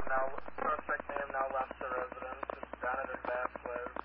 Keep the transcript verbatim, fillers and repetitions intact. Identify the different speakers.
Speaker 1: now, suspect may have now left the residence. Jonathan Vasquez.